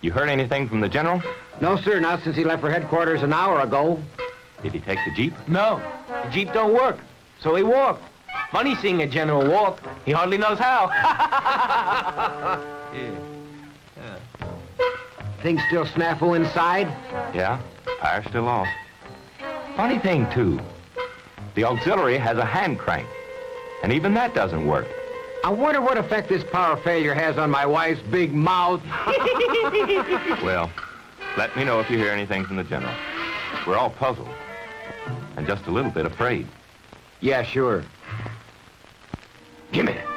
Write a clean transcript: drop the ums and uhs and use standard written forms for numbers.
You heard anything from the General? No, sir, not since he left for headquarters an hour ago. Did he take the Jeep? No, the Jeep don't work, so he walked. Funny seeing a general walk. He hardly knows how. Things still snafu inside? Yeah, fire's still off. Funny thing, too. The auxiliary has a hand crank, and even that doesn't work. I wonder what effect this power failure has on my wife's big mouth. Well, let me know if you hear anything from the General. We're all puzzled, and just a little bit afraid. Yeah, sure. Give me it.